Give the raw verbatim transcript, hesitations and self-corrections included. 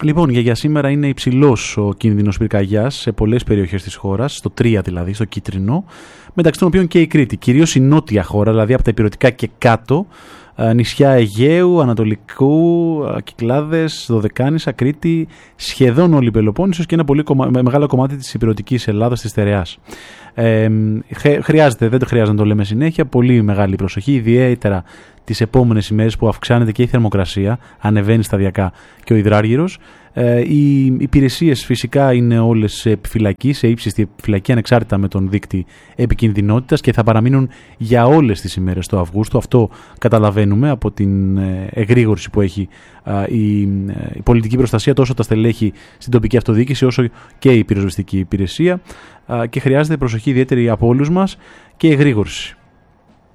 Λοιπόν, για, για σήμερα είναι υψηλός ο κίνδυνος πυρκαγιάς σε πολλές περιοχές της χώρας, στο τρία δηλαδή, στο κίτρινο, μεταξύ των οποίων και η Κρήτη, κυρίως η νότια χώρα, δηλαδή από τα ηπειρωτικά και κάτω, νησιά Αιγαίου, Ανατολικού, Κυκλάδες, Δωδεκάνησα, Κρήτη, σχεδόν όλη η Πελοπόννησος και ένα πολύ κομμα... μεγάλο κομμάτι της ηπειρωτικής Ελλάδας, της Στερεάς. Ε, χρειάζεται, δεν το χρειάζεται να το λέμε συνέχεια, πολύ μεγάλη προσοχή, ιδιαίτερα τις επόμενες ημέρες που αυξάνεται και η θερμοκρασία, ανεβαίνει σταδιακά και ο υδράργυρος. Ε, οι υπηρεσίες φυσικά είναι όλες σε επιφυλακή, σε ύψιστη επιφυλακή, ανεξάρτητα με τον δείκτη επικινδυνότητας, και θα παραμείνουν για όλες τις ημέρες του Αυγούστου. Αυτό καταλαβαίνουμε από την εγρήγορση που έχει α, η, η πολιτική προστασία, τόσο τα στελέχη στην τοπική αυτοδιοίκηση όσο και η πυροσβεστική υπηρεσία, α, και χρειάζεται προσοχή ιδιαίτερη από όλους μας και εγρήγορση.